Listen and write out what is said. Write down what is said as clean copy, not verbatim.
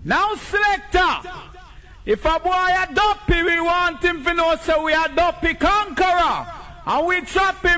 Now, selector, if a boy a dopey, we want him to know so we a dopey conqueror. And we trap him.